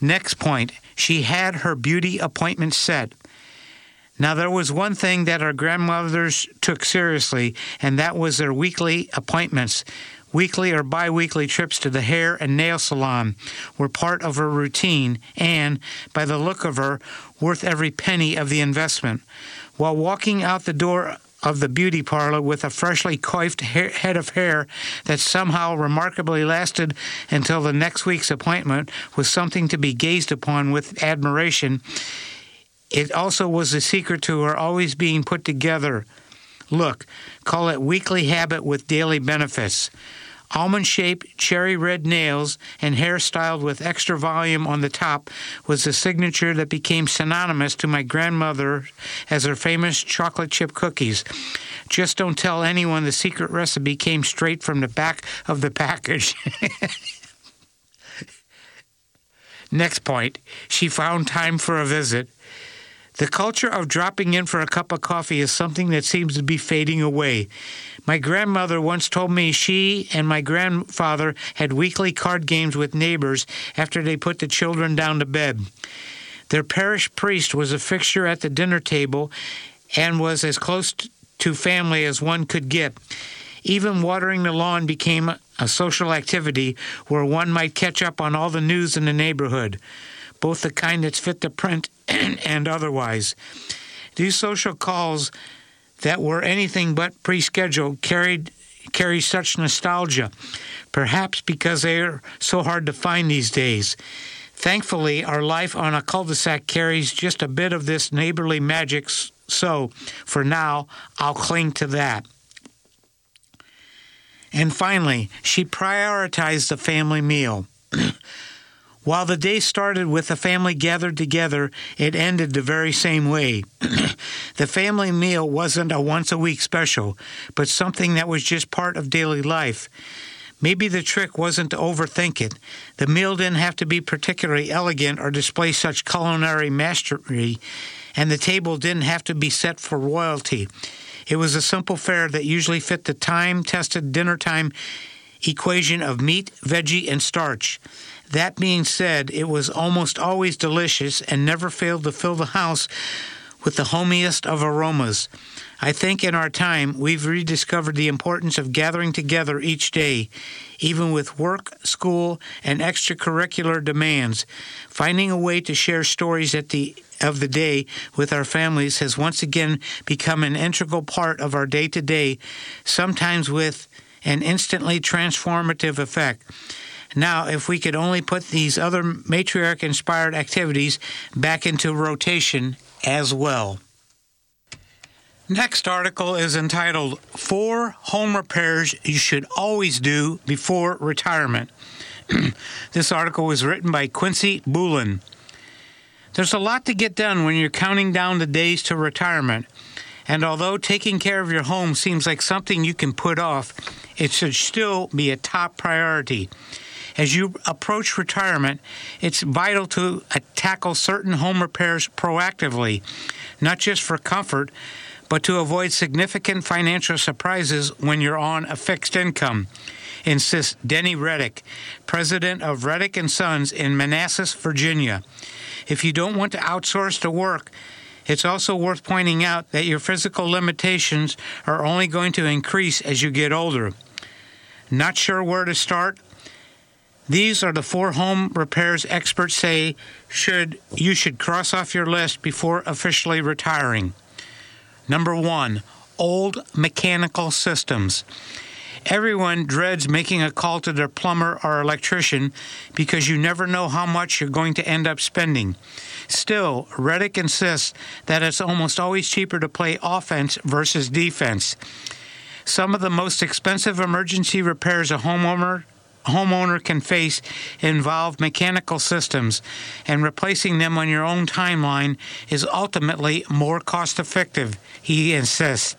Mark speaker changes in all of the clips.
Speaker 1: Next point, she had her beauty appointment set. Now, there was one thing that our grandmothers took seriously, and that was their weekly appointments. Weekly or bi-weekly trips to the hair and nail salon were part of her routine and, by the look of her, worth every penny of the investment. While walking out the door of the beauty parlor with a freshly coiffed head of hair that somehow remarkably lasted until the next week's appointment was something to be gazed upon with admiration, it also was the secret to her always being put together. Look, call it weekly habit with daily benefits. Almond-shaped, cherry-red nails and hair styled with extra volume on the top was the signature that became synonymous to my grandmother as her famous chocolate chip cookies. Just don't tell anyone the secret recipe came straight from the back of the package. Next point, she found time for a visit. The culture of dropping in for a cup of coffee is something that seems to be fading away. My grandmother once told me she and my grandfather had weekly card games with neighbors after they put the children down to bed. Their parish priest was a fixture at the dinner table and was as close to family as one could get. Even watering the lawn became a social activity where one might catch up on all the news in the neighborhood, both the kind that's fit to print and otherwise. These social calls that were anything but pre-scheduled carry such nostalgia, perhaps because they are so hard to find these days. Thankfully, our life on a cul-de-sac carries just a bit of this neighborly magic, so for now, I'll cling to that. And finally, she prioritized the family meal. While the day started with the family gathered together, it ended the very same way. The family meal wasn't a once-a-week special, but something that was just part of daily life. Maybe the trick wasn't to overthink it. The meal didn't have to be particularly elegant or display such culinary mastery, and the table didn't have to be set for royalty. It was a simple fare that usually fit the time-tested dinner-time equation of meat, veggie, and starch. That being said, it was almost always delicious and never failed to fill the house with the homiest of aromas. I think in our time, we've rediscovered the importance of gathering together each day, even with work, school, and extracurricular demands. Finding a way to share stories of the day with our families has once again become an integral part of our day-to-day, sometimes with an instantly transformative effect. Now, if we could only put these other matriarch-inspired activities back into rotation as well. Next article is entitled, 4 Home Repairs You Should Always Do Before Retirement. This article was written by Quincy Boulin. There's a lot to get done when you're counting down the days to retirement. And although taking care of your home seems like something you can put off, it should still be a top priority. As you approach retirement, it's vital to tackle certain home repairs proactively, not just for comfort, but to avoid significant financial surprises when you're on a fixed income, insists Denny Reddick, president of Reddick & Sons in Manassas, Virginia. If you don't want to outsource the work, it's also worth pointing out that your physical limitations are only going to increase as you get older. Not sure where to start? These are the 4 home repairs experts say you should cross off your list before officially retiring. Number 1, old mechanical systems. Everyone dreads making a call to their plumber or electrician because you never know how much you're going to end up spending. Still, Reddick insists that it's almost always cheaper to play offense versus defense. Some of the most expensive emergency repairs a homeowner can face involve mechanical systems, and replacing them on your own timeline is ultimately more cost-effective, he insists.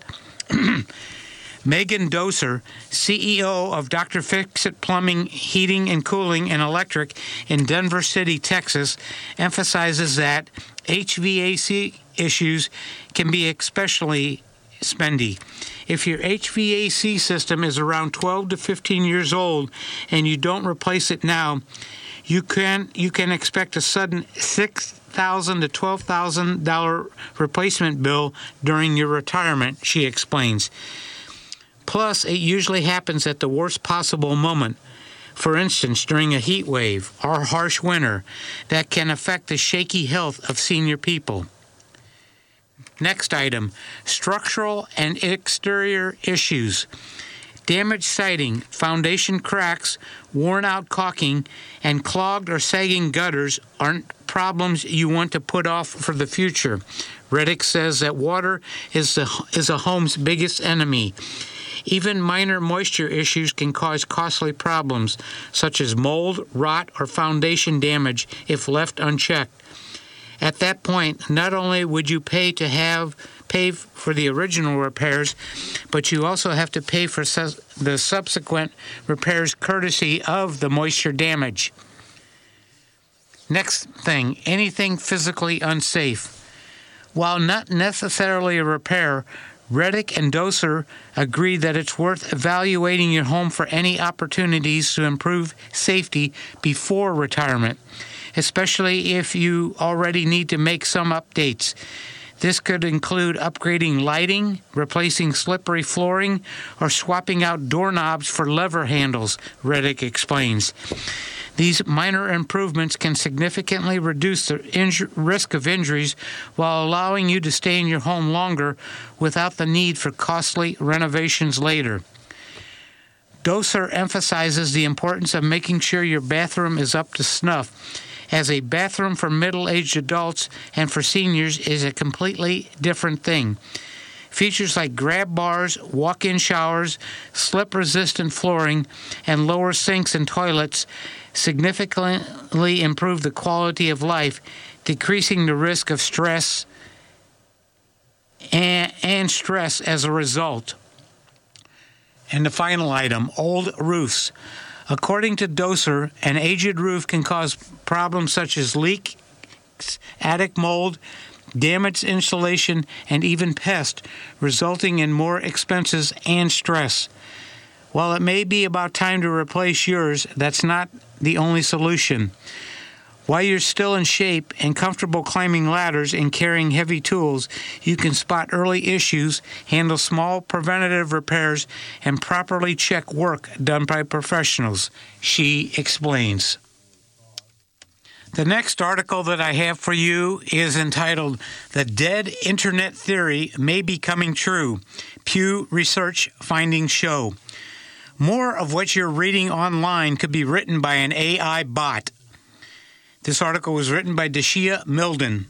Speaker 1: Megan Doser, CEO of Dr. Fix-It Plumbing, Heating and Cooling and Electric in Denver City, Texas, emphasizes that HVAC issues can be especially spendy. If your HVAC system is around 12 to 15 years old and you don't replace it now, you can expect a sudden $6,000 to $12,000 replacement bill during your retirement, she explains. Plus, it usually happens at the worst possible moment. For instance, during a heat wave or harsh winter that can affect the shaky health of senior people. Next item, structural and exterior issues. Damaged siding, foundation cracks, worn-out caulking, and clogged or sagging gutters aren't problems you want to put off for the future. Reddick says that water is a home's biggest enemy. Even minor moisture issues can cause costly problems, such as mold, rot, or foundation damage if left unchecked. At that point, not only would you pay for the original repairs, but you also have to pay for the subsequent repairs courtesy of the moisture damage. Next thing, anything physically unsafe. While not necessarily a repair, Reddick and Doser agree that it's worth evaluating your home for any opportunities to improve safety before retirement, especially if you already need to make some updates. This could include upgrading lighting, replacing slippery flooring, or swapping out doorknobs for lever handles, Reddick explains. These minor improvements can significantly reduce the risk of injuries while allowing you to stay in your home longer without the need for costly renovations later. Doser emphasizes the importance of making sure your bathroom is up to snuff, as a bathroom for middle-aged adults and for seniors is a completely different thing. Features like grab bars, walk-in showers, slip-resistant flooring, and lower sinks and toilets significantly improve the quality of life, decreasing the risk of stress and stress as a result. And the final item, old roofs. According to Doser, an aged roof can cause problems such as leaks, attic mold, damaged insulation, and even pests, resulting in more expenses and stress. While it may be about time to replace yours, that's not the only solution. While you're still in shape and comfortable climbing ladders and carrying heavy tools, you can spot early issues, handle small preventative repairs, and properly check work done by professionals, she explains. The next article that I have for you is entitled, "The Dead Internet Theory May Be Coming True. Pew Research Findings Show." More of what you're reading online could be written by an AI bot. This article was written by Deshia Milden.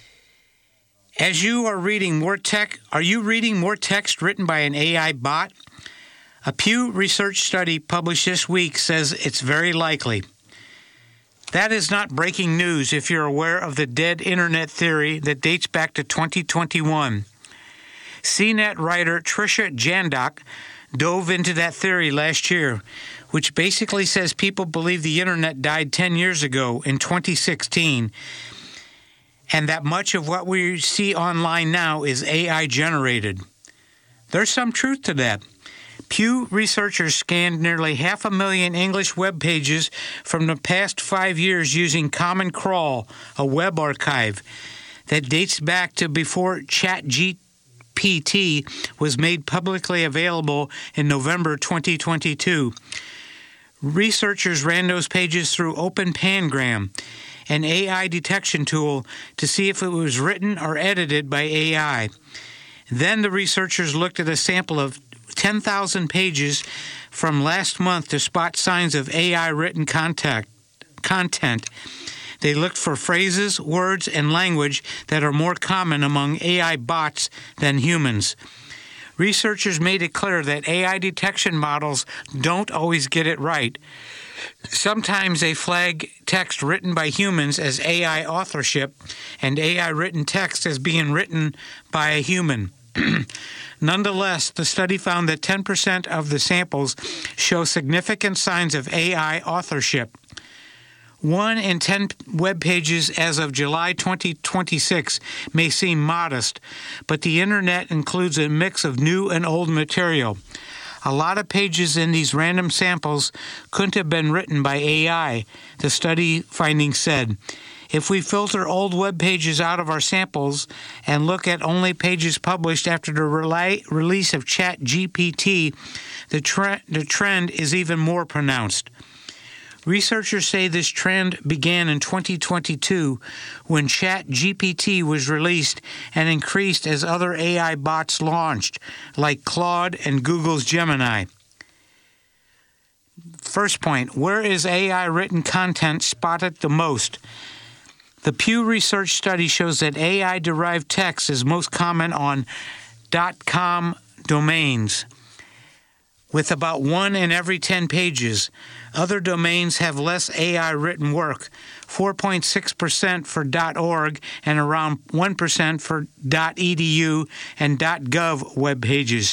Speaker 1: As you are reading more are you reading more text written by an AI bot? A Pew Research study published this week says it's very likely. That is not breaking news if you're aware of the dead internet theory that dates back to 2021. CNET writer Trisha Jandock dove into that theory last year, which basically says people believe the internet died 10 years ago in 2016, and that much of what we see online now is AI generated. There's some truth to that. Pew researchers scanned nearly 500,000 English web pages from the past 5 years using Common Crawl, a web archive that dates back to before ChatGPT was made publicly available in November 2022. Researchers ran those pages through OpenPangram, an AI detection tool, to see if it was written or edited by AI. Then the researchers looked at a sample of 10,000 pages from last month to spot signs of AI-written content. They looked for phrases, words, and language that are more common among AI bots than humans. Researchers made it clear that AI detection models don't always get it right. Sometimes they flag text written by humans as AI authorship and AI-written text as being written by a human. Nonetheless, the study found that 10% of the samples show significant signs of AI authorship. 1 in 10 web pages as of July 2026 may seem modest, but the internet includes a mix of new and old material. A lot of pages in these random samples couldn't have been written by AI, the study findings said. If we filter old web pages out of our samples and look at only pages published after the release of ChatGPT, the trend is even more pronounced. Researchers say this trend began in 2022 when ChatGPT was released and increased as other AI bots launched, like Claude and Google's Gemini. First point, where is AI written content spotted the most? The Pew Research study shows that AI-derived text is most common on .com domains, with about 1 in every 10 pages. Other domains have less AI-written work, 4.6% for .org and around 1% for .edu and .gov web pages.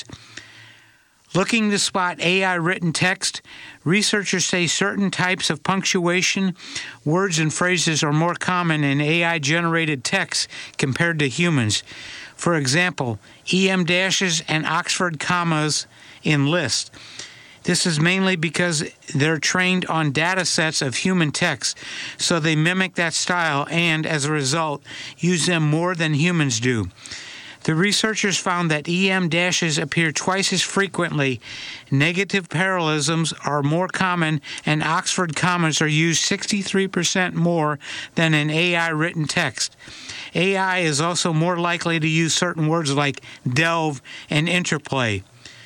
Speaker 1: Looking to spot AI-written text, researchers say certain types of punctuation, words, and phrases are more common in AI-generated text compared to humans. For example, EM dashes and Oxford commas in lists. This is mainly because they're trained on data sets of human text, so they mimic that style and, as a result, use them more than humans do. The researchers found that EM dashes appear twice as frequently, negative parallelisms are more common, and Oxford commas are used 63% more than in AI-written text. AI is also more likely to use certain words like delve and interplay.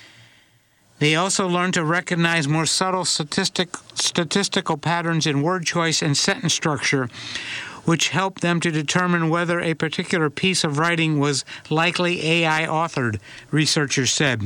Speaker 1: They also learn to recognize more subtle statistical patterns in word choice and sentence structure, which help them to determine whether a particular piece of writing was likely AI-authored, researchers said.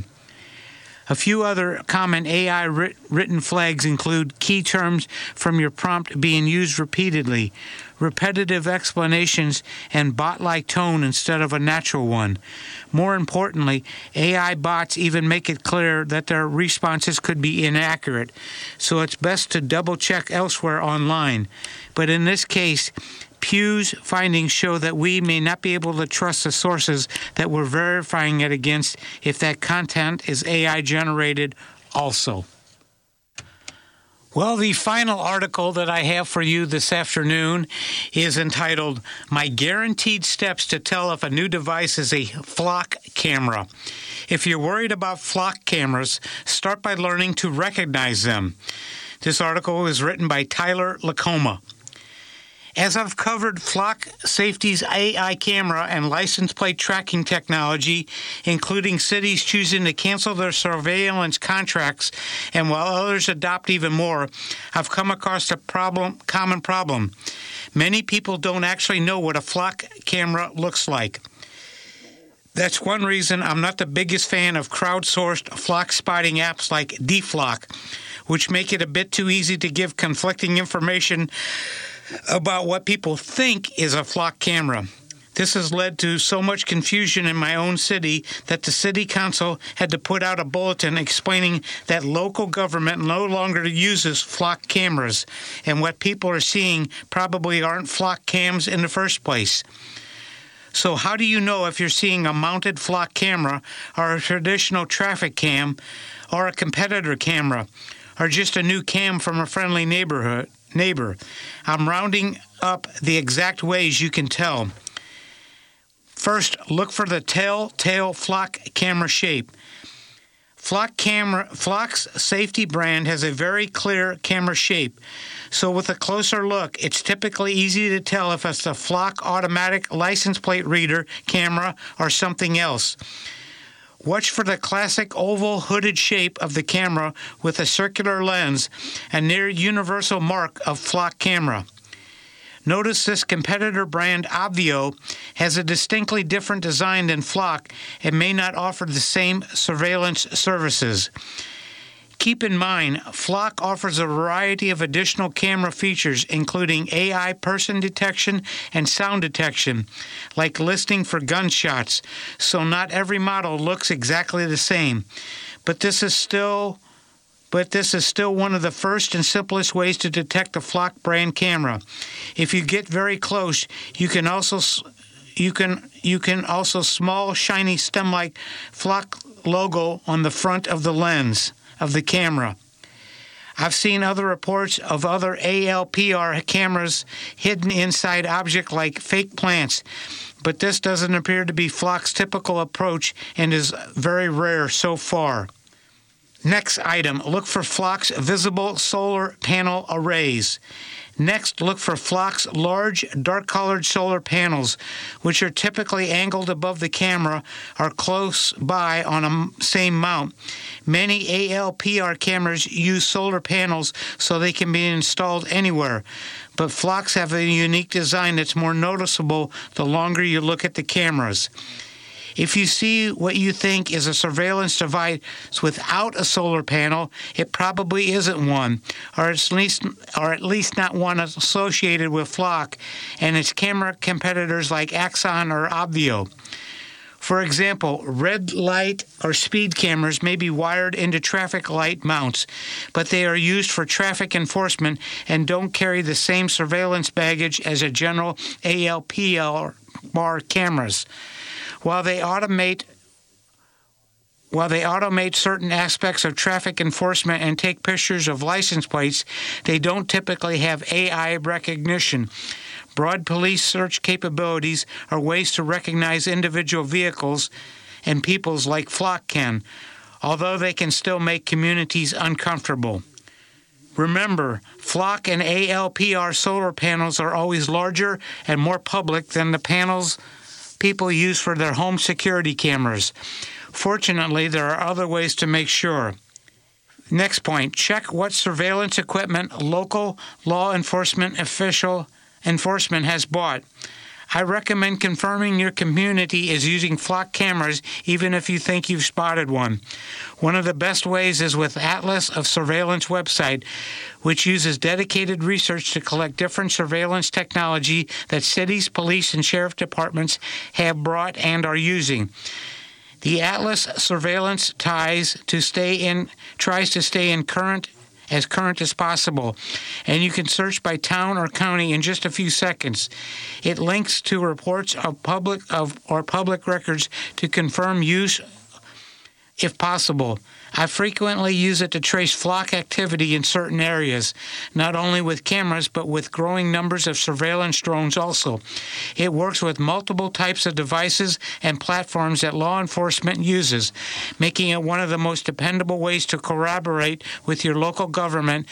Speaker 1: A few other common AI-written flags include key terms from your prompt being used repeatedly, repetitive explanations, and bot-like tone instead of a natural one. More importantly, AI bots even make it clear that their responses could be inaccurate, so it's best to double-check elsewhere online. But in this case, Pew's findings show that we may not be able to trust the sources that we're verifying it against if that content is AI-generated also. Well, the final article that I have for you this afternoon is entitled, My Guaranteed Steps to Tell If a New Device is a Flock Camera. If you're worried about flock cameras, start by learning to recognize them. This article is written by Tyler Lacoma. As I've covered Flock Safety's AI camera and license plate tracking technology, including cities choosing to cancel their surveillance contracts, and while others adopt even more, I've come across a common problem. Many people don't actually know what a Flock camera looks like. That's one reason I'm not the biggest fan of crowdsourced flock spotting apps like DFlock, which make it a bit too easy to give conflicting information about what people think is a flock camera. This has led to so much confusion in my own city that the city council had to put out a bulletin explaining that local government no longer uses flock cameras, and what people are seeing probably aren't flock cams in the first place. So how do you know if you're seeing a mounted flock camera or a traditional traffic cam or a competitor camera or just a new cam from a friendly neighbor? I'm rounding up the exact ways you can tell. First, look for the telltale flock camera shape. Flock's Safety brand has a very clear camera shape, so with a closer look, it's typically easy to tell if it's a Flock automatic license plate reader camera or something else. Watch for the classic oval hooded shape of the camera with a circular lens, a near universal mark of Flock camera. Notice this competitor brand Obvio has a distinctly different design than Flock and may not offer the same surveillance services. Keep in mind, Flock offers a variety of additional camera features, including AI person detection and sound detection, like listening for gunshots, so not every model looks exactly the same. But this is still one of the first and simplest ways to detect a Flock brand camera. If you get very close, you can also you can also small shiny stem-like flock logo on the front of the lens of the camera. I've seen other reports of other ALPR cameras hidden inside objects like fake plants, but this doesn't appear to be Flock's typical approach and is very rare so far. Next item, look for Flock's visible solar panel arrays. Next, look for Flock's large, dark-colored solar panels, which are typically angled above the camera or close by on a same mount. Many ALPR cameras use solar panels so they can be installed anywhere, but Flocks have a unique design that's more noticeable the longer you look at the cameras. If you see what you think is a surveillance device without a solar panel, it probably isn't one, or at least not one associated with Flock and its camera competitors like Axon or Obvio. For example, red light or speed cameras may be wired into traffic light mounts, but they are used for traffic enforcement and don't carry the same surveillance baggage as a general ALPR cameras. While they automate certain aspects of traffic enforcement and take pictures of license plates, they don't typically have AI recognition. Broad police search capabilities are ways to recognize individual vehicles and peoples like Flock can, although they can still make communities uncomfortable. Remember, Flock and ALPR solar panels are always larger and more public than the panels people use for their home security cameras. Fortunately, there are other ways to make sure. Next point, check what surveillance equipment local law enforcement has bought. I recommend confirming your community is using Flock cameras even if you think you've spotted one. One of the best ways is with Atlas of Surveillance website, which uses dedicated research to collect different surveillance technology that cities, police, and sheriff departments have brought and are using. The Atlas Surveillance tries to stay in current as possible, and you can search by town or county in just a few seconds. It links to reports of public records to confirm use if possible. I frequently use it to trace Flock activity in certain areas, not only with cameras, but with growing numbers of surveillance drones also. It works with multiple types of devices and platforms that law enforcement uses, making it one of the most dependable ways to collaborate with your local government,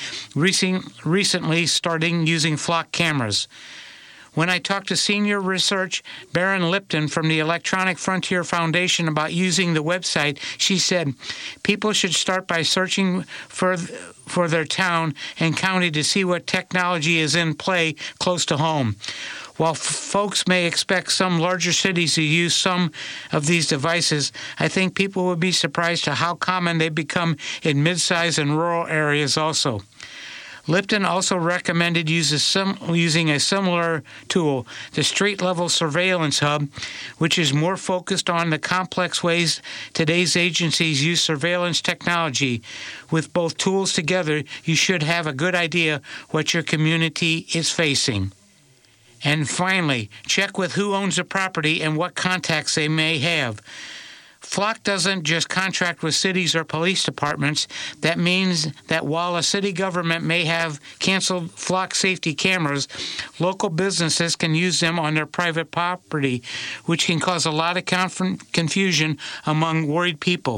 Speaker 1: recently starting using Flock cameras. When I talked to senior research Baron Lipton from the Electronic Frontier Foundation about using the website, she said, people should start by searching for their town and county to see what technology is in play close to home. While folks may expect some larger cities to use some of these devices, I think people would be surprised to how common they become in mid-sized and rural areas also. Lipton also recommended using a similar tool, the Street Level Surveillance Hub, which is more focused on the complex ways today's agencies use surveillance technology. With both tools together, you should have a good idea what your community is facing. And finally, check with who owns the property and what contacts they may have. Flock doesn't just contract with cities or police departments. That means that while a city government may have canceled Flock safety cameras, local businesses can use them on their private property, which can cause a lot of confusion among worried people.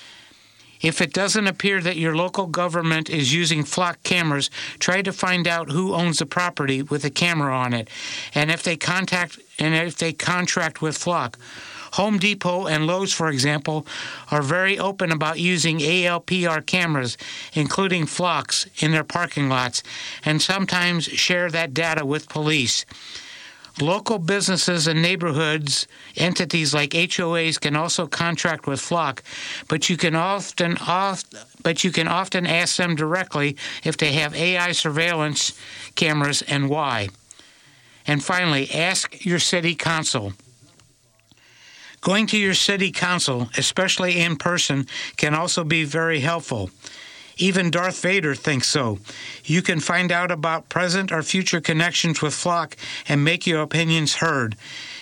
Speaker 1: If it doesn't appear that your local government is using Flock cameras, try to find out who owns the property with a camera on it, and if they contract with Flock. Home Depot and Lowe's, for example, are very open about using ALPR cameras, including Flocks, in their parking lots, and sometimes share that data with police. Local businesses and neighborhoods, entities like HOAs can also contract with Flock, but you can often ask them directly if they have AI surveillance cameras and why. And finally, ask your city council. Going to your city council, especially in person, can also be very helpful. Even Darth Vader thinks so. You can find out about present or future connections with Flock and make your opinions heard.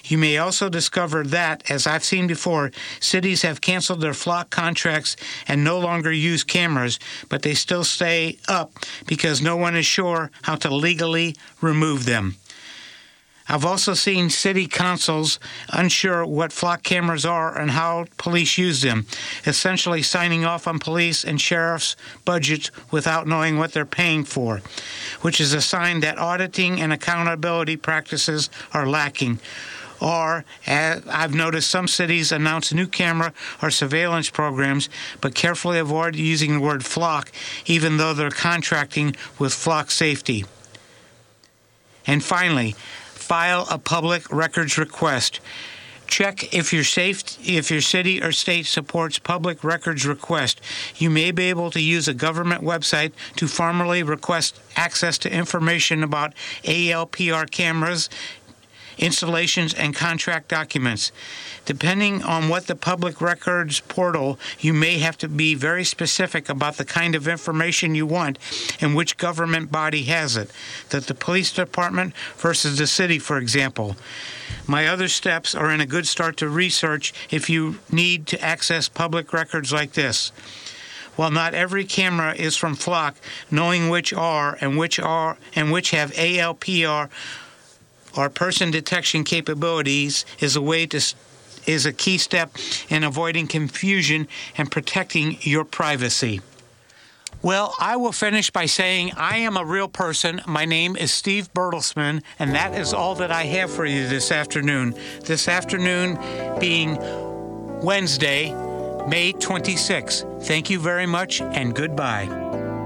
Speaker 1: You may also discover that, as I've seen before, cities have canceled their flock contracts and no longer use cameras, but they still stay up because no one is sure how to legally remove them. I've also seen city councils unsure what flock cameras are and how police use them, essentially signing off on police and sheriff's budgets without knowing what they're paying for, which is a sign that auditing and accountability practices are lacking. Or, as I've noticed, some cities announce new camera or surveillance programs, but carefully avoid using the word flock, even though they're contracting with flock safety. And finally, file a public records request. Check if your city or state supports public records request. You may be able to use a government website to formally request access to information about ALPR cameras, installations, and contract documents. Depending on what the public records portal, you may have to be very specific about the kind of information you want and which government body has it, that the police department versus the city, for example. My other steps are in a good start to research if you need to access public records like this. While not every camera is from Flock, knowing which are and which have ALPR or person detection capabilities is a key step in avoiding confusion and protecting your privacy. Well, I will finish by saying I am a real person. My name is Steve Bertelsman, and that is all that I have for you this afternoon. This afternoon being Wednesday, May 26th. Thank you very much, and goodbye.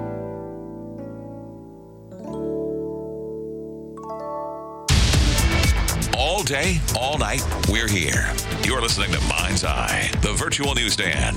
Speaker 2: All day, all night, we're here. You're listening to Mind's Eye, the virtual newsstand.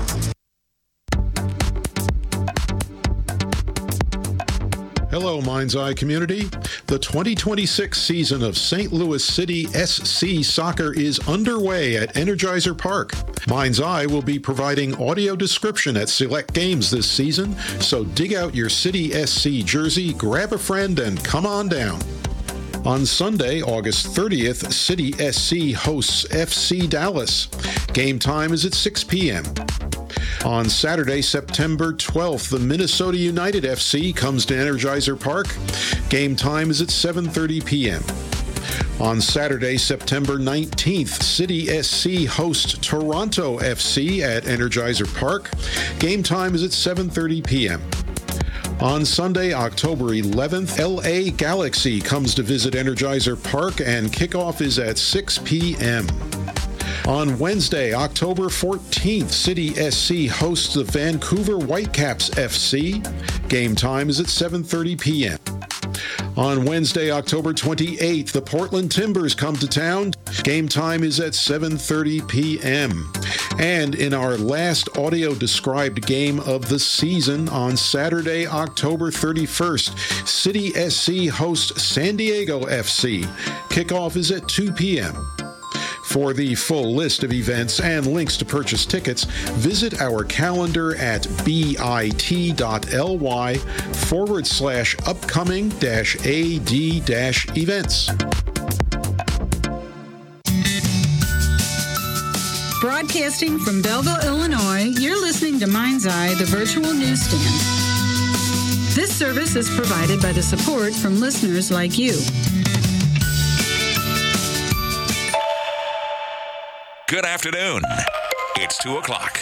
Speaker 3: Hello, Mind's Eye community. The 2026 season of St. Louis City SC Soccer is underway at Energizer Park. Mind's Eye will be providing audio description at select games this season, so dig out your City SC jersey, grab a friend, and come on down. On Sunday, August 30th, City SC hosts FC Dallas. Game time is at 6 p.m. On Saturday, September 12th, the Minnesota United FC comes to Energizer Park. Game time is at 7:30 p.m. On Saturday, September 19th, City SC hosts Toronto FC at Energizer Park. Game time is at 7:30 p.m. On Sunday, October 11th, LA Galaxy comes to visit Energizer Park, and kickoff is at 6 p.m. On Wednesday, October 14th, City SC hosts the Vancouver Whitecaps FC. Game time is at 7:30 p.m. On Wednesday, October 28th, the Portland Timbers come to town. Game time is at 7:30 p.m. And in our last audio-described game of the season, on Saturday, October 31st, City SC hosts San Diego FC. Kickoff is at 2 p.m. For the full list of events and links to purchase tickets, visit our calendar at bit.ly/upcoming-ad-events.
Speaker 4: Broadcasting from Belleville, Illinois, you're listening to Mind's Eye, the virtual newsstand. This service is provided by the support from listeners like you.
Speaker 2: Good afternoon. It's 2 o'clock.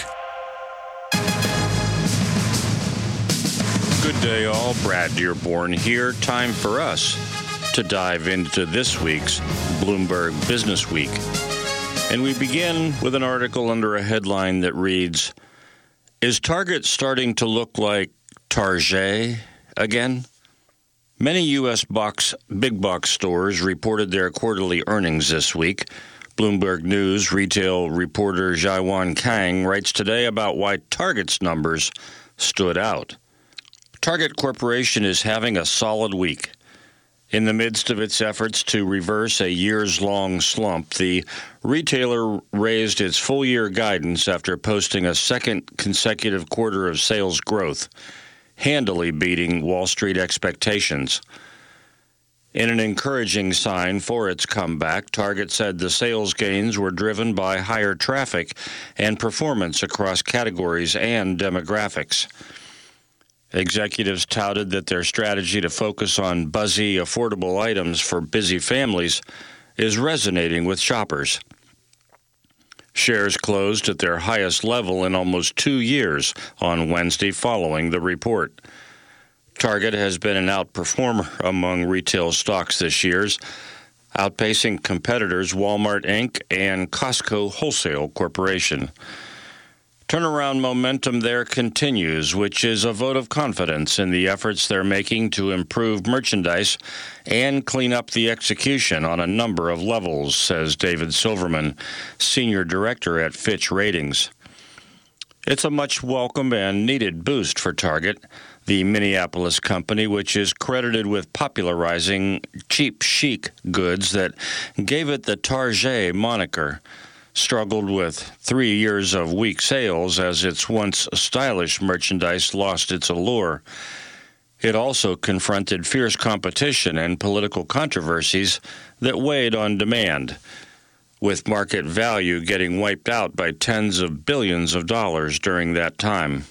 Speaker 5: Good day, all. Brad Dearborn here. Time for us to dive into this week's Bloomberg Business Week. And we begin with an article under a headline that reads, "Is Target starting to look like Target again?" Many U.S. big box stores reported their quarterly earnings this week. Bloomberg News retail reporter Jiawon Kang writes today about why Target's numbers stood out. Target Corporation is having a solid week. In the midst of its efforts to reverse a years-long slump, the retailer raised its full-year guidance after posting a second consecutive quarter of sales growth, handily beating Wall Street expectations. In an encouraging sign for its comeback, Target said the sales gains were driven by higher traffic and performance across categories and demographics. Executives touted that their strategy to focus on buzzy, affordable items for busy families is resonating with shoppers. Shares closed at their highest level in almost 2 years on Wednesday following the report. Target has been an outperformer among retail stocks this year, outpacing competitors Walmart Inc. and Costco Wholesale Corporation. Turnaround momentum there continues, which is a vote of confidence in the efforts they're making to improve merchandise and clean up the execution on a number of levels, says David Silverman, Senior Director at Fitch Ratings. It's a much welcome and needed boost for Target, the Minneapolis company, which is credited with popularizing cheap chic goods that gave it the Target moniker, struggled with 3 years of weak sales as its once stylish merchandise lost its allure. It also confronted fierce competition and political controversies that weighed on demand, with market value getting wiped out by tens of billions of dollars during that time.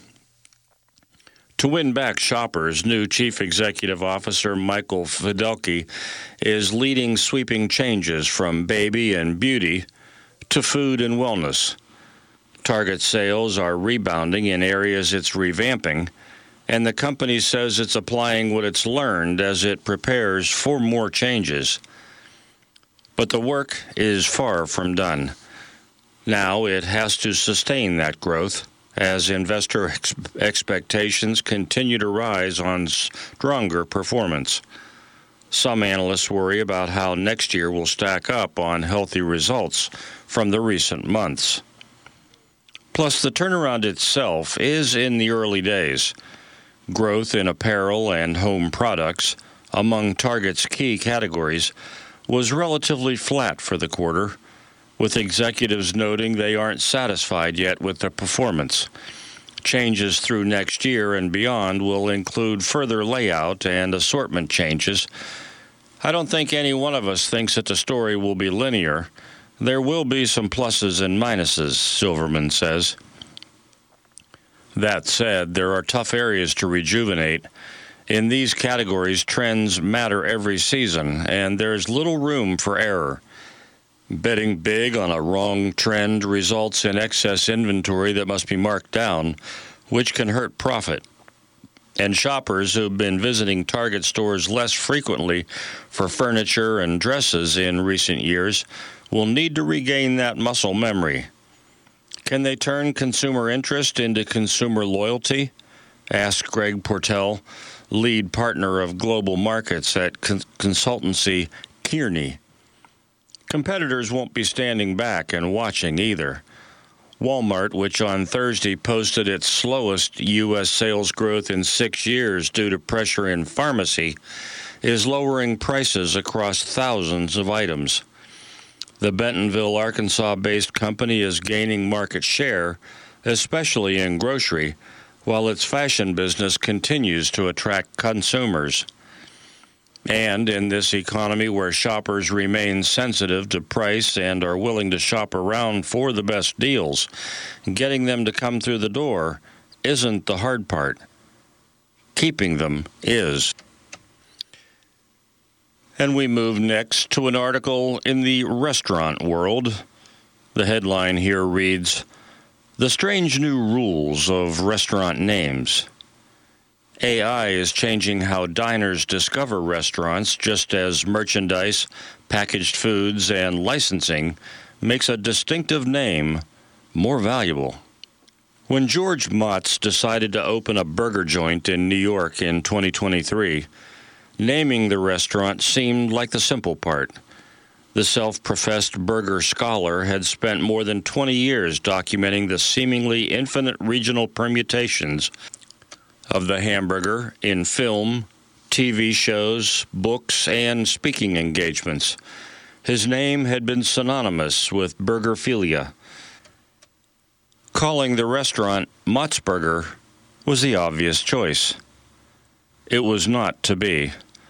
Speaker 5: To win back shoppers, new Chief Executive Officer Michael Fidelki is leading sweeping changes from baby and beauty to food and wellness. Target sales are rebounding in areas it's revamping, and the company says it's applying what it's learned as it prepares for more changes. But the work is far from done. Now it has to sustain that growth as investor expectations continue to rise on stronger performance. Some analysts worry about how next year will stack up on healthy results from the recent months. Plus, the turnaround itself is in the early days. Growth in apparel and home products, among Target's key categories, was relatively flat for the quarter, with executives noting they aren't satisfied yet with the performance. Changes through next year and beyond will include further layout and assortment changes. I don't think any one of us thinks that the story will be linear. There will be some pluses and minuses, Silverman says. That said, there are tough areas to rejuvenate. In these categories, trends matter every season, and there's little room for error. Betting big on a wrong trend results in excess inventory that must be marked down, which can hurt profit. And shoppers who've been visiting Target stores less frequently for furniture and dresses in recent years will need to regain that muscle memory. Can they turn consumer interest into consumer loyalty? Asked Greg Portell, lead partner of global markets at consultancy Kearney. Competitors won't be standing back and watching either. Walmart, which on Thursday posted its slowest U.S. sales growth in 6 years due to pressure in pharmacy, is lowering prices across thousands of items. The Bentonville, Arkansas-based company is gaining market share, especially in grocery, while its fashion business continues to attract consumers. And in this economy where shoppers remain sensitive to price and are willing to shop around for the best deals, getting them to come through the door isn't the hard part. Keeping them is. And we move next to an article in the restaurant world. The headline here reads, "The Strange New Rules of Restaurant Names." AI is changing how diners discover restaurants, just as merchandise, packaged foods, and licensing makes a distinctive name more valuable. When George Motz decided to open a burger joint in New York in 2023, naming the restaurant seemed like the simple part. The self-professed burger scholar had spent more than 20 years documenting the seemingly infinite regional permutations of the hamburger in film, TV shows, books, and speaking engagements. His name had been synonymous with burgerphilia. Calling the restaurant Mott's Burger was the obvious choice. It was not to be.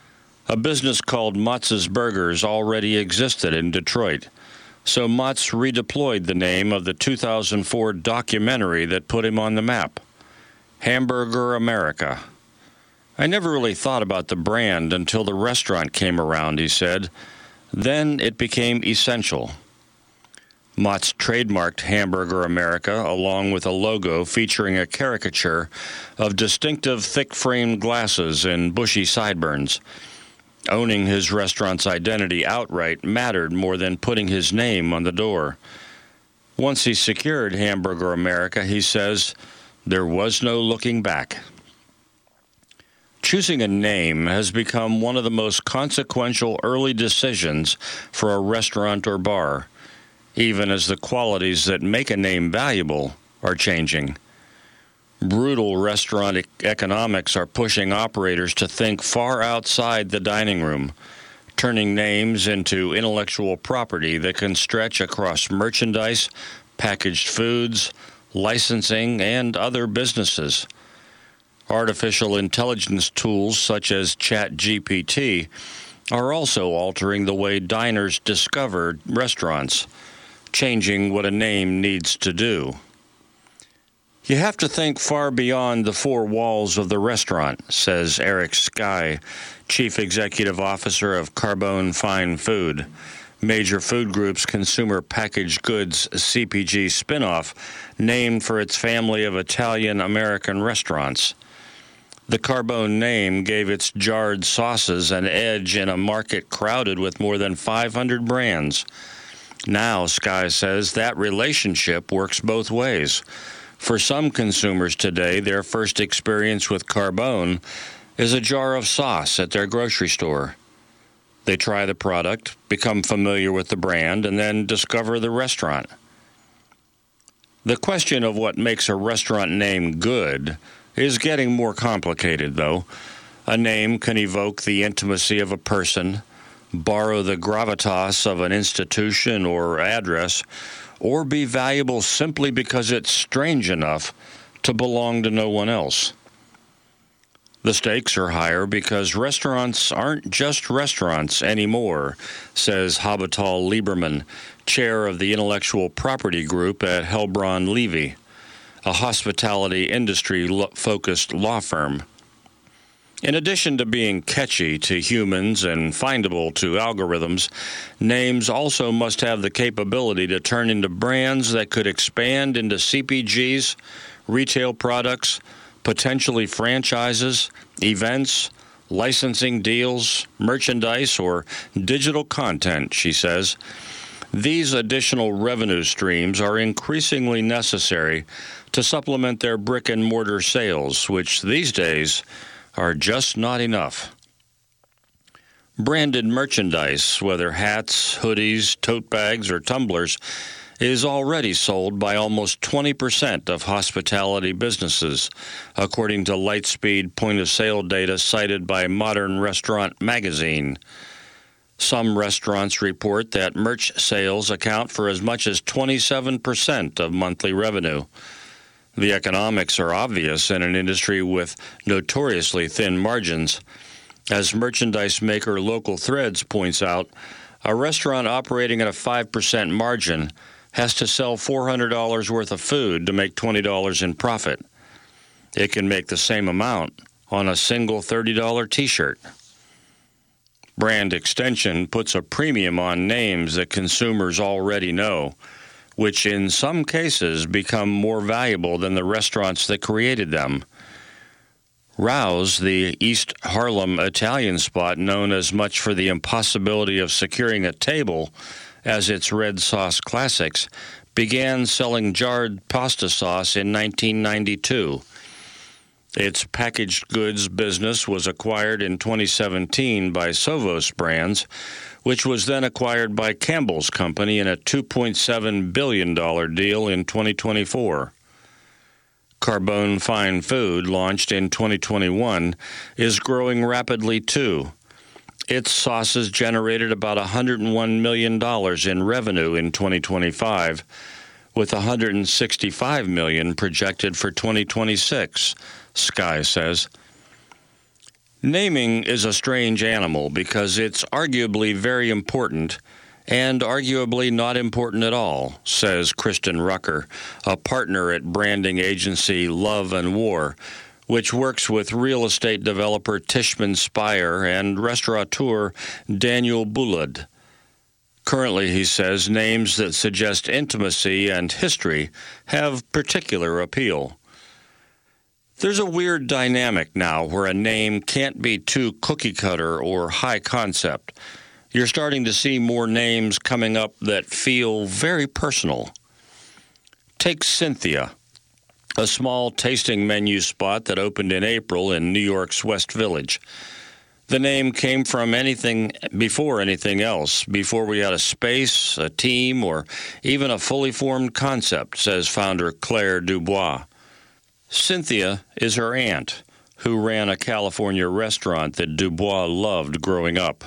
Speaker 5: A business called Mott's Burgers already existed in Detroit, so Mott's redeployed the name of the 2004 documentary that put him on the map, Hamburger America. I never really thought about the brand until the restaurant came around, he said. Then it became essential. Mott's trademarked Hamburger America, along with a logo featuring a caricature of distinctive thick-framed glasses and bushy sideburns. Owning his restaurant's identity outright mattered more than putting his name on the door. Once he secured Hamburger America, he says, there was no looking back. Choosing a name has become one of the most consequential early decisions for a restaurant or bar, even as the qualities that make a name valuable are changing. Brutal restaurant economics are pushing operators to think far outside the dining room, turning names into intellectual property that can stretch across merchandise, packaged foods, licensing, and other businesses. Artificial intelligence tools such as ChatGPT are also altering the way diners discover restaurants, changing what a name needs to do. You have to think far beyond the four walls of the restaurant, says Eric Sky, Chief Executive Officer of Carbone Fine Food, Major Food Group's consumer packaged goods CPG spinoff, named for its family of Italian-American restaurants. The Carbone name gave its jarred sauces an edge in a market crowded with more than 500 brands. Now, Sky says, that relationship works both ways. For some consumers today, their first experience with Carbone is a jar of sauce at their grocery store. They try the product, become familiar with the brand, and then discover the restaurant. The question of what makes a restaurant name good is getting more complicated, though. A name can evoke the intimacy of a person, borrow the gravitas of an institution or address, or be valuable simply because it's strange enough to belong to no one else. The stakes are higher because restaurants aren't just restaurants anymore, says Habital Lieberman, chair of the intellectual property group at Helbron Levy, a hospitality industry-focused law firm. In addition to being catchy to humans and findable to algorithms, names also must have the capability to turn into brands that could expand into CPGs, retail products, potentially franchises, events, licensing deals, merchandise, or digital content, she says. These additional revenue streams are increasingly necessary to supplement their brick-and-mortar sales, which these days are just not enough. Branded merchandise, whether hats, hoodies, tote bags, or tumblers, is already sold by almost 20% of hospitality businesses, according to Lightspeed point-of-sale data cited by Modern Restaurant Magazine. Some restaurants report that merch sales account for as much as 27% of monthly revenue. The economics are obvious in an industry with notoriously thin margins. As merchandise maker Local Threads points out, a restaurant operating at a 5% margin has to sell $400 worth of food to make $20 in profit. It can make the same amount on a single $30 T-shirt. Brand extension puts a premium on names that consumers already know, which in some cases become more valuable than the restaurants that created them. Rouse, the East Harlem Italian spot known as much for the impossibility of securing a table as its red sauce classics, began selling jarred pasta sauce in 1992. Its packaged goods business was acquired in 2017 by Sovos Brands, which was then acquired by Campbell's Company in a $2.7 billion deal in 2024. Carbone Fine Food, launched in 2021, is growing rapidly too. Its sauces generated about $101 million in revenue in 2025, with $165 million projected for 2026, Sky says. Naming is a strange animal because it's arguably very important and arguably not important at all, says Kristen Rucker, a partner at branding agency Love and War, which works with real estate developer Tishman Speyer and restaurateur Daniel Boulud. Currently, he says, names that suggest intimacy and history have particular appeal. There's a weird dynamic now where a name can't be too cookie-cutter or high concept. You're starting to see more names coming up that feel very personal. Take Cynthia, a small tasting menu spot that opened in April in New York's West Village. The name came from anything before anything else, before we had a space, a team, or even a fully formed concept, says founder Claire Dubois. Cynthia is her aunt, who ran a California restaurant that Dubois loved growing up.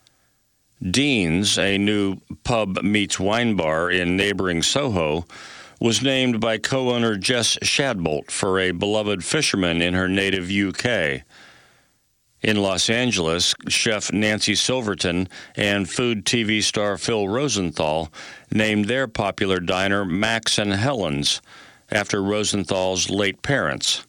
Speaker 5: Dean's, a new pub meets wine bar in neighboring Soho, was named by co-owner Jess Shadbolt for a beloved fisherman in her native UK. In Los Angeles, chef Nancy Silverton and food TV star Phil Rosenthal named their popular diner Max and Helen's, after Rosenthal's late parents.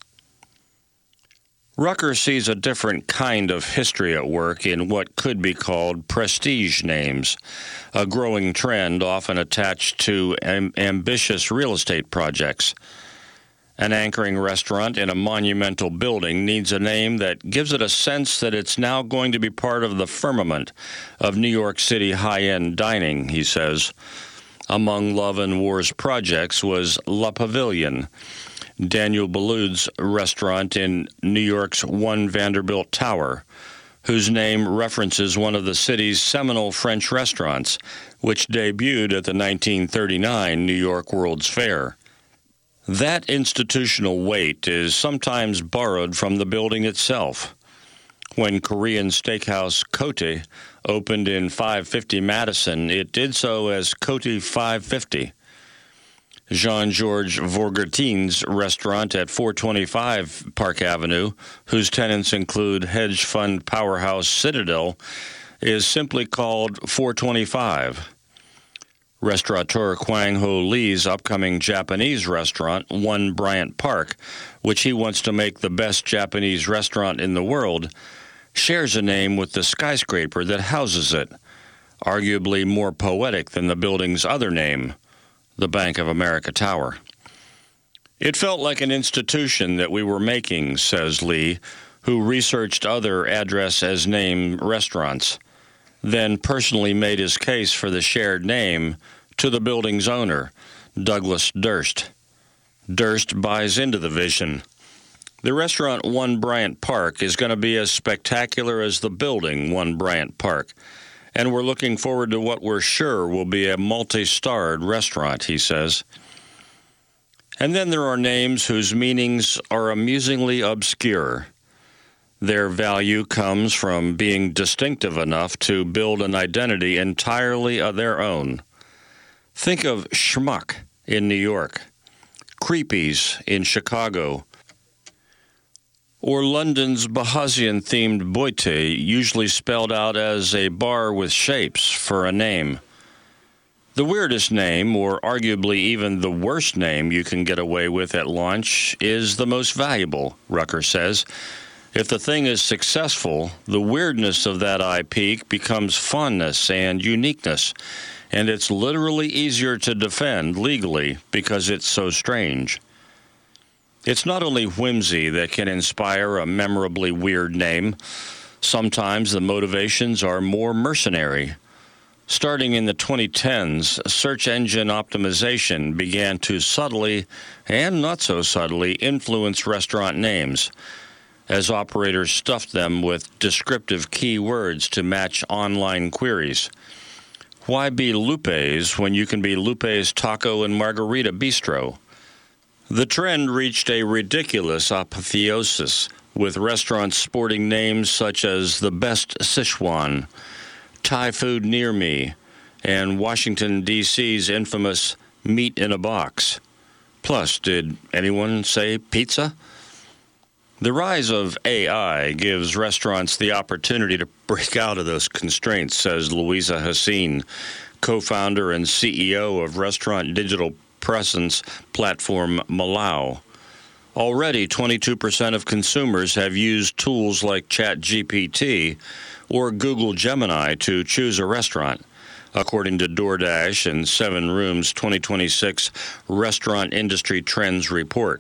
Speaker 5: Rucker sees a different kind of history at work in what could be called prestige names, a growing trend often attached to ambitious real estate projects. An anchoring restaurant in a monumental building needs a name that gives it a sense that it's now going to be part of the firmament of New York City high-end dining, he says. Among Love and War's projects was La Pavilion, Daniel Boulud's restaurant in New York's One Vanderbilt Tower, whose name references one of the city's seminal French restaurants, which debuted at the 1939 New York World's Fair. That institutional weight is sometimes borrowed from the building itself. When Korean steakhouse Cote opened in 550 Madison, it did so as Cote 550. Jean-Georges Vorgertin's restaurant at 425 Park Avenue, whose tenants include hedge fund powerhouse Citadel, is simply called 425. Restaurateur Kwang Ho Lee's upcoming Japanese restaurant, One Bryant Park, which he wants to make the best Japanese restaurant in the world, shares a name with the skyscraper that houses it, arguably more poetic than the building's other name, the Bank of America Tower. It felt like an institution that we were making, says Lee, who researched other address-as-name restaurants, then personally made his case for the shared name to the building's owner, Douglas Durst. Durst buys into the vision. The restaurant One Bryant Park is going to be as spectacular as the building One Bryant Park, and we're looking forward to what we're sure will be a multi-starred restaurant, he says. And then there are names whose meanings are amusingly obscure. Their value comes from being distinctive enough to build an identity entirely of their own. Think of Schmuck in New York, Creepies in Chicago, or London's Bahazian-themed Boite, usually spelled out as a bar with shapes for a name. The weirdest name, or arguably even the worst name you can get away with at launch, is the most valuable, Rucker says. If the thing is successful, the weirdness of that IP becomes fondness and uniqueness, and it's literally easier to defend legally because it's so strange. It's not only whimsy that can inspire a memorably weird name. Sometimes the motivations are more mercenary. Starting in the 2010s, search engine optimization began to subtly, and not so subtly, influence restaurant names, as operators stuffed them with descriptive keywords to match online queries. Why be Lupe's when you can be Lupe's Taco and Margarita Bistro? The trend reached a ridiculous apotheosis, with restaurants sporting names such as The Best Sichuan, Thai Food Near Me, and Washington, D.C.'s infamous Meat in a Box. Plus, did anyone say pizza? The rise of AI gives restaurants the opportunity to break out of those constraints, says Louisa Hassin, co-founder and CEO of restaurant digital presence platform Malau. Already, 22% of consumers have used tools like ChatGPT or Google Gemini to choose a restaurant, according to DoorDash and 7 Room's 2026 Restaurant Industry Trends Report.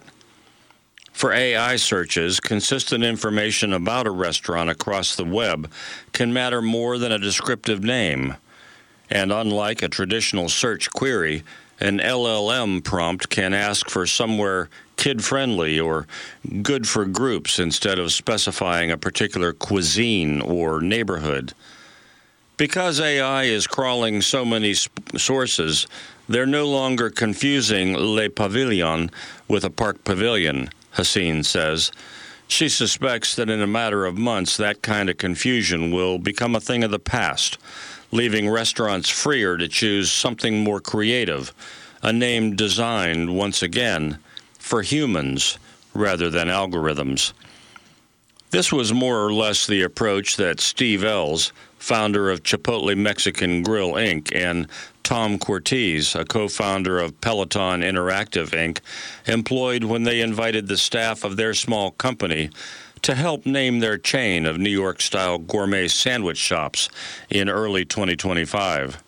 Speaker 5: For AI searches, consistent information about a restaurant across the web can matter more than a descriptive name. And unlike a traditional search query, an LLM prompt can ask for somewhere kid-friendly or good for groups instead of specifying a particular cuisine or neighborhood. Because AI is crawling so many sources, they're no longer confusing Le Pavillon with a park pavilion, Hassin says. She suspects that in a matter of months, that kind of confusion will become a thing of the past, leaving restaurants freer to choose something more creative, a name designed, once again, for humans rather than algorithms. This was more or less the approach that Steve Ells, founder of Chipotle Mexican Grill, Inc., and Tom Cortese, a co-founder of Peloton Interactive, Inc., employed when they invited the staff of their small company to help name their chain of New York-style gourmet sandwich shops in early 2025.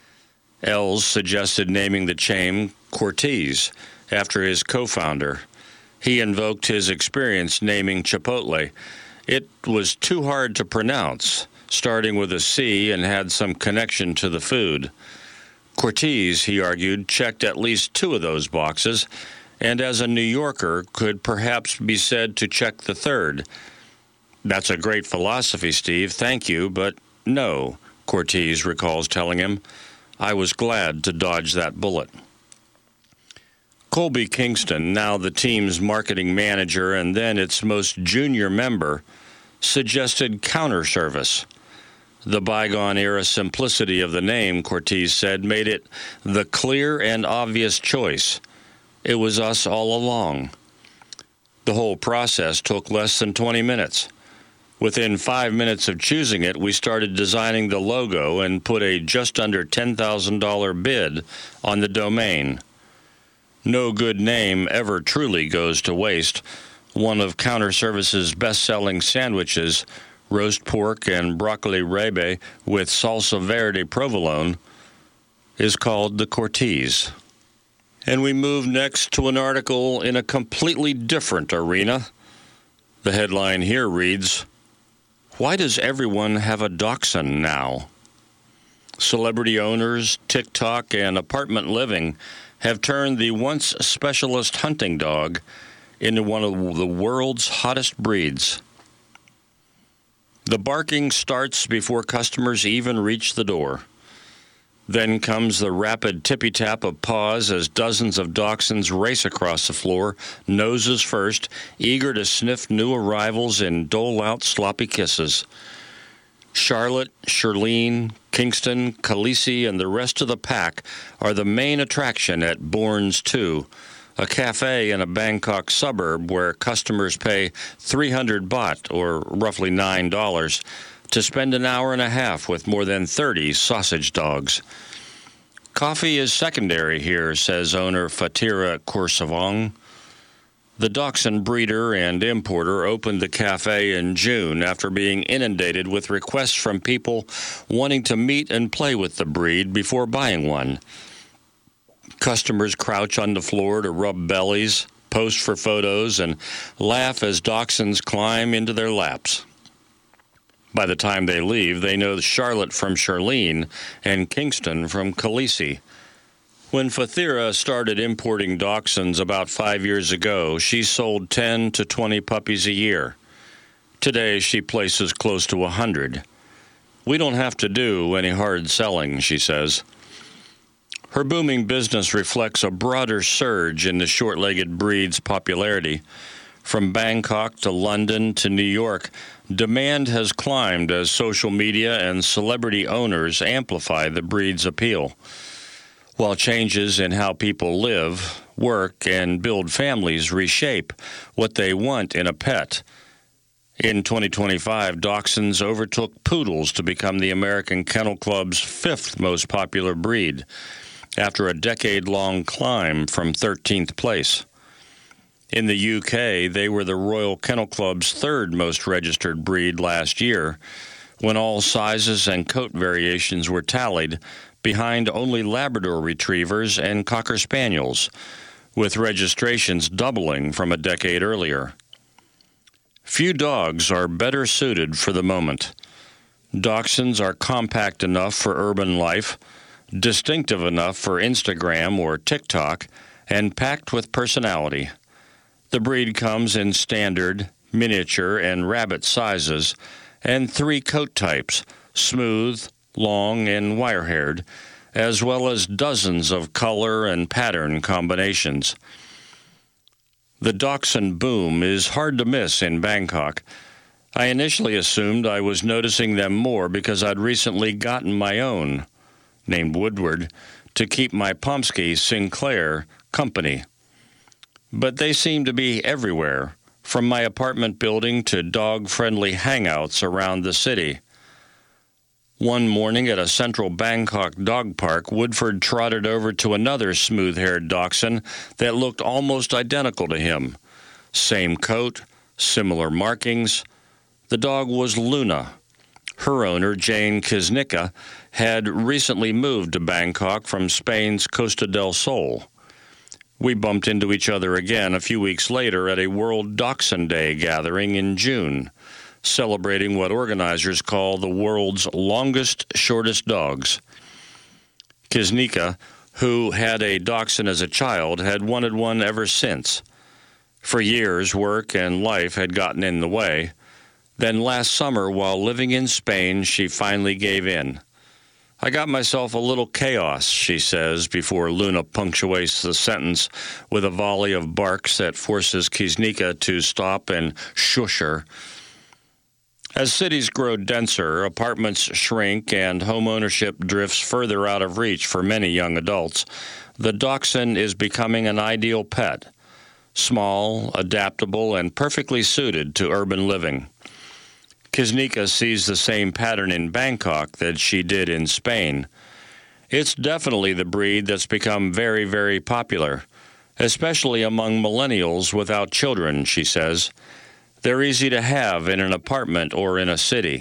Speaker 5: Ells suggested naming the chain Cortese after his co-founder. He invoked his experience naming Chipotle. It was too hard to pronounce, starting with a C, and had some connection to the food. Cortese, he argued, checked at least 2 of those boxes, and as a New Yorker could perhaps be said to check the 3rd. That's a great philosophy, Steve, thank you, but no, Cortese recalls telling him. I was glad to dodge that bullet. Colby Kingston, now the team's marketing manager and then its most junior member, suggested counter service. The bygone-era simplicity of the name, Cortese said, made it the clear and obvious choice. It was us all along. The whole process took less than 20 minutes. Within 5 minutes of choosing it, we started designing the logo and put a just under $10,000 bid on the domain. No good name ever truly goes to waste. One of Counter Service's best-selling sandwiches, roast pork and broccoli rabe with salsa verde provolone, is called the Cortese. And we move next to an article in a completely different arena. The headline here reads, "Why does everyone have a dachshund now?" Celebrity owners, TikTok, and apartment living have turned the once specialist hunting dog into one of the world's hottest breeds. The barking starts before customers even reach the door. Then comes the rapid tippy-tap of paws as dozens of dachshunds race across the floor, noses first, eager to sniff new arrivals and dole out sloppy kisses. Charlotte, Shirlene, Kingston, Khaleesi, and the rest of the pack are the main attraction at Borns 2, a cafe in a Bangkok suburb where customers pay 300 baht, or roughly $9, to spend an hour and a half with more than 30 sausage dogs. Coffee is secondary here, says owner Fatira Kursavong. The dachshund breeder and importer opened the cafe in June after being inundated with requests from people wanting to meet and play with the breed before buying one. Customers crouch on the floor to rub bellies, post for photos, and laugh as dachshunds climb into their laps. By the time they leave, they know Charlotte from Charlene and Kingston from Khaleesi. When Fathira started importing dachshunds about 5 years ago, she sold 10 to 20 puppies a year. Today, she places close to 100. We don't have to do any hard selling, she says. Her booming business reflects a broader surge in the short-legged breed's popularity. From Bangkok to London to New York, demand has climbed as social media and celebrity owners amplify the breed's appeal. while changes in how people live, work, and build families reshape what they want in a pet. In 2025, Dachshunds overtook Poodles to become the American Kennel Club's 5th most popular breed, after a decade-long climb from 13th place. In the UK, they were the Royal Kennel Club's 3rd most registered breed last year, when all sizes and coat variations were tallied, behind only Labrador Retrievers and Cocker Spaniels, with registrations doubling from a decade earlier. Few dogs are better suited for the moment. Dachshunds are compact enough for urban life, distinctive enough for Instagram or TikTok, and packed with personality. The breed comes in standard, miniature, and rabbit sizes, and 3 coat types, smooth, long, and wire-haired, as well as dozens of color and pattern combinations. The Dachshund boom is hard to miss in Bangkok. I initially assumed I was noticing them more because I'd recently gotten my own, named Woodward, to keep my Pomsky Sinclair company. But they seem to be everywhere, from my apartment building to dog-friendly hangouts around the city. One morning at a central Bangkok dog park, Woodford trotted over to another smooth-haired dachshund that looked almost identical to him. Same coat, similar markings. The dog was Luna. Her owner, Jane Kiznica, had recently moved to Bangkok from Spain's Costa del Sol. We bumped into each other again a few weeks later at a World Dachshund Day gathering in June, celebrating what organizers call the world's longest, shortest dogs. Kiznica, who had a dachshund as a child, had wanted one ever since. For years, work and life had gotten in the way. Then last summer, while living in Spain, she finally gave in. I got myself a little chaos, she says, before Luna punctuates the sentence with a volley of barks that forces Kiznica to stop and shush her. As cities grow denser, apartments shrink, and home ownership drifts further out of reach for many young adults, the dachshund is becoming an ideal pet. Small, adaptable, and perfectly suited to urban living. Kiznica sees the same pattern in Bangkok that she did in Spain. It's definitely the breed that's become very, very popular, especially among millennials without children, she says. They're easy to have in an apartment or in a city.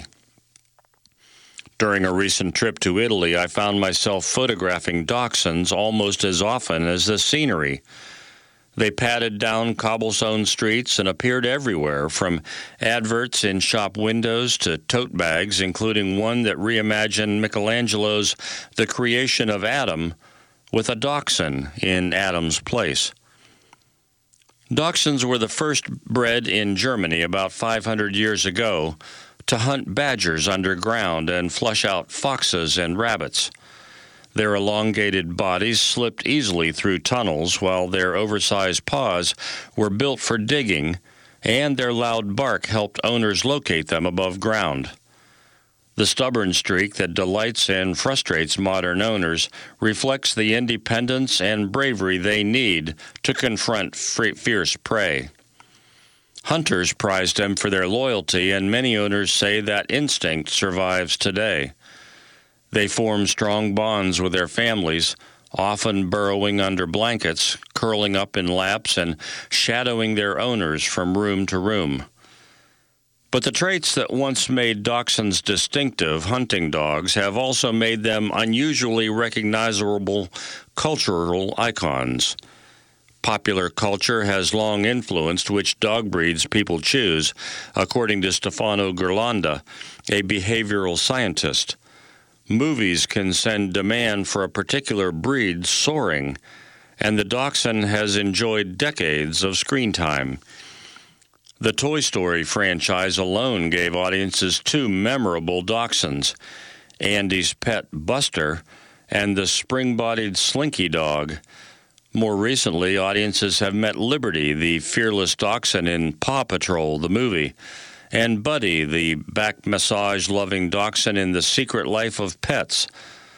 Speaker 5: During a recent trip to Italy, I found myself photographing dachshunds almost as often as the scenery. They padded down cobblestone streets and appeared everywhere, from adverts in shop windows to tote bags, including one that reimagined Michelangelo's The Creation of Adam with a dachshund in Adam's place. Dachshunds were the first bred in Germany about 500 years ago to hunt badgers underground and flush out foxes and rabbits. Their elongated bodies slipped easily through tunnels, while their oversized paws were built for digging, and their loud bark helped owners locate them above ground. The stubborn streak that delights and frustrates modern owners reflects the independence and bravery they need to confront fierce prey. Hunters prized them for their loyalty, and many owners say that instinct survives today. They form strong bonds with their families, often burrowing under blankets, curling up in laps, and shadowing their owners from room to room. But the traits that once made dachshunds distinctive hunting dogs have also made them unusually recognizable cultural icons. Popular culture has long influenced which dog breeds people choose, according to Stefano Ghirlanda, a behavioral scientist. Movies can send demand for a particular breed soaring, and the dachshund has enjoyed decades of screen time. The Toy Story franchise alone gave audiences 2 memorable dachshunds, Andy's pet Buster and the spring-bodied Slinky dog. More recently, audiences have met Liberty, the fearless dachshund in Paw Patrol, the movie, and Buddy, the back massage-loving dachshund in The Secret Life of Pets.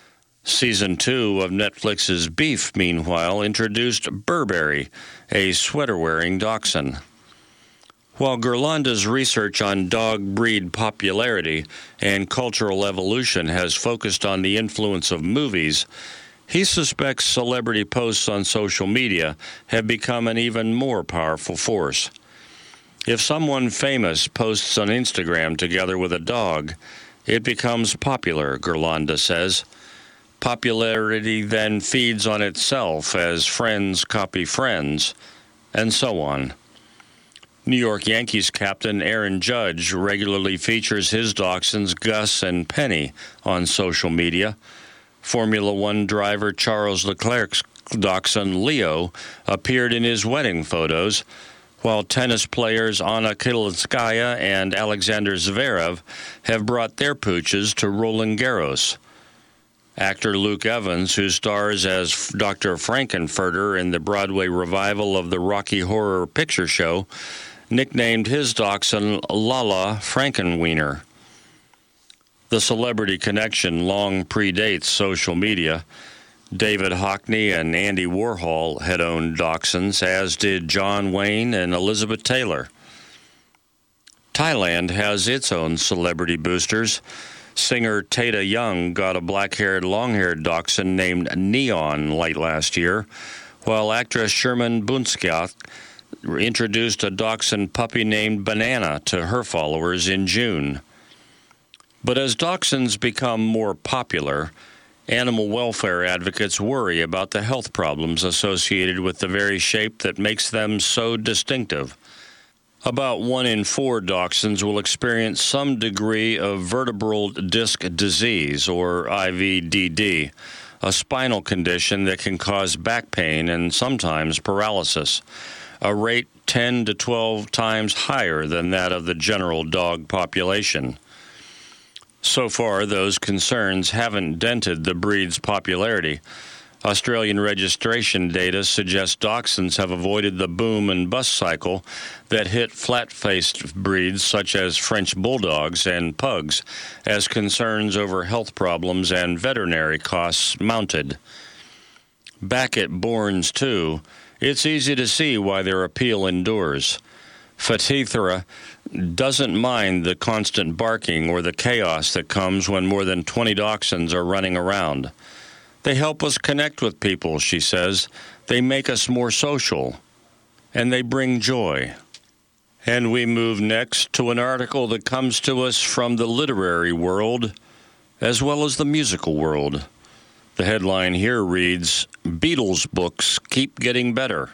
Speaker 5: Season 2 of Netflix's Beef, meanwhile, introduced Burberry, a sweater-wearing dachshund. While Ghirlanda's research on dog breed popularity and cultural evolution has focused on the influence of movies, he suspects celebrity posts on social media have become an even more powerful force. If someone famous posts on Instagram together with a dog, it becomes popular, Ghirlanda says. Popularity then feeds on itself as friends copy friends, and so on. New York Yankees captain Aaron Judge regularly features his dachshunds Gus and Penny on social media. Formula One driver Charles Leclerc's dachshund Leo appeared in his wedding photos, while tennis players Anna Kalinskaya and Alexander Zverev have brought their pooches to Roland Garros. Actor Luke Evans, who stars as Dr. Frankenfurter in the Broadway revival of the Rocky Horror Picture Show, nicknamed his dachshund Lala Frankenweenie. The celebrity connection long predates social media. David Hockney and Andy Warhol had owned dachshunds, as did John Wayne and Elizabeth Taylor. Thailand has its own celebrity boosters. Singer Tata Young got a black-haired, long-haired dachshund named Neon late last year, while actress Sherman Bunskiat introduced a dachshund puppy named Banana to her followers in June. But as dachshunds become more popular, animal welfare advocates worry about the health problems associated with the very shape that makes them so distinctive. About 1 in 4 dachshunds will experience some degree of vertebral disc disease, or IVDD, a spinal condition that can cause back pain and sometimes paralysis, a rate 10 to 12 times higher than that of the general dog population. So far, those concerns haven't dented the breed's popularity. Australian registration data suggests dachshunds have avoided the boom and bust cycle that hit flat-faced breeds such as French bulldogs and pugs as concerns over health problems and veterinary costs mounted. Back at Bourne's, too, it's easy to see why their appeal endures. Fatithra doesn't mind the constant barking or the chaos that comes when more than 20 dachshunds are running around. They help us connect with people, she says. They make us more social, and they bring joy. And we move next to an article that comes to us from the literary world as well as the musical world. The headline here reads, Beatles books keep getting better.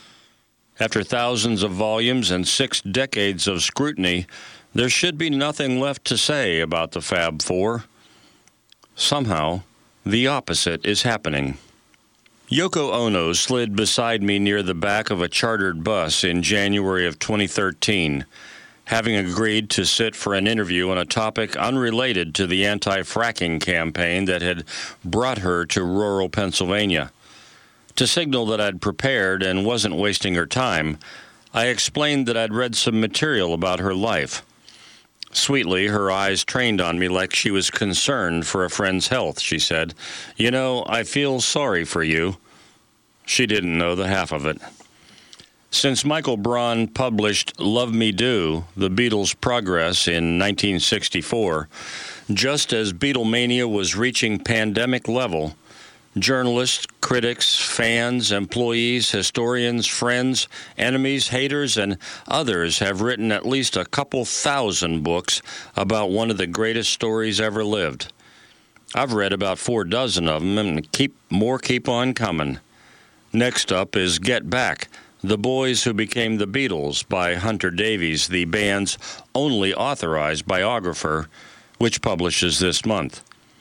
Speaker 5: After thousands of volumes and 6 decades of scrutiny, there should be nothing left to say about the Fab Four. Somehow, the opposite is happening. Yoko Ono slid beside me near the back of a chartered bus in January of 2013, having agreed to sit for an interview on a topic unrelated to the anti-fracking campaign that had brought her to rural Pennsylvania. To signal that I'd prepared and wasn't wasting her time, I explained that I'd read some material about her life. Sweetly, her eyes trained on me like she was concerned for a friend's health, she said. You know, I feel sorry for you. She didn't know the half of it. Since Michael Braun published Love Me Do, The Beatles' Progress in 1964, just as Beatlemania was reaching pandemic level, journalists, critics, fans, employees, historians, friends, enemies, haters, and others have written at least a couple thousand books about one of the greatest stories ever lived. I've read about 4 dozen of them, and keep on coming. Next up is Get Back, The Boys Who Became the Beatles by Hunter Davies, the band's only authorized biographer, which publishes this month.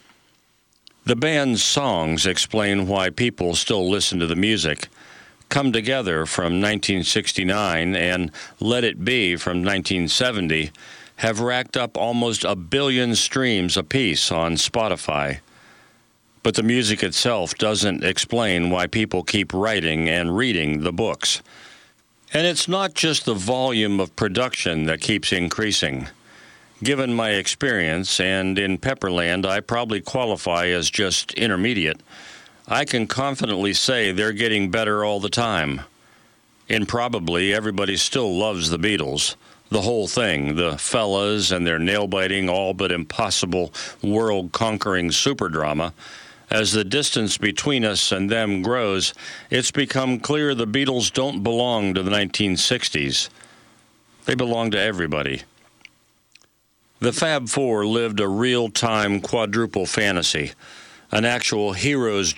Speaker 5: The band's songs explain why people still listen to the music. Come Together from 1969 and Let It Be from 1970 have racked up almost 1 billion streams apiece on Spotify. But the music itself doesn't explain why people keep writing and reading the books. And it's not just the volume of production that keeps increasing. Given my experience, and in Pepperland I probably qualify as just intermediate, I can confidently say they're getting better all the time. And probably everybody still loves the Beatles. The whole thing, the fellas and their nail-biting, all but impossible, world-conquering super drama. As the distance between us and them grows, it's become clear the Beatles don't belong to the 1960s. They belong to everybody. The Fab Four lived a real-time quadruple fantasy, an actual hero's